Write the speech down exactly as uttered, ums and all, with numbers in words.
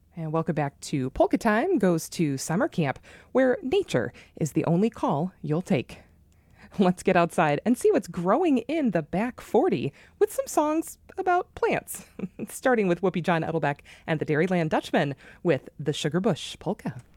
And welcome back to Polka Time Goes to Summer Camp, where nature is the only call you'll take. Let's get outside and see what's growing in the back forty with some songs about plants, starting with Whoopi John Edelbeck and the Dairyland Dutchmen with the Sugar Bush Polka.